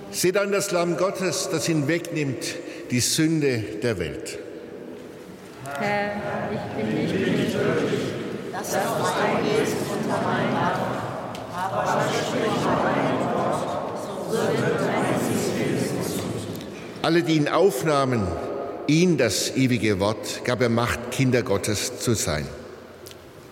Seht an das Lamm Gottes, das hinwegnimmt die Sünde der Welt. Herr, ich bin nicht würdig, dass du eingehst unter mein Dach, aber sprich ein Wort, so wird dein Sinn. Alle, die ihn aufnahmen, ihn, das ewige Wort, gab er Macht, Kinder Gottes zu sein.